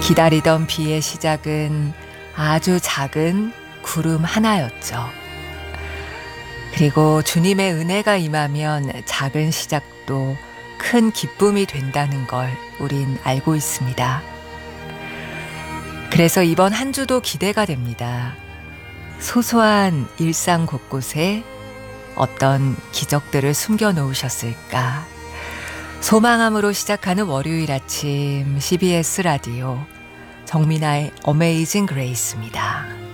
기다리던 비의 시작은 아주 작은 구름 하나였죠. 그리고 주님의 은혜가 임하면 작은 시작도 큰 기쁨이 된다는 걸 우린 알고 있습니다. 그래서 이번 한 주도 기대가 됩니다. 소소한 일상 곳곳에 어떤 기적들을 숨겨 놓으셨을까? 소망함으로 시작하는 월요일 아침 CBS 라디오 정민아의 어메이징 그레이스입니다.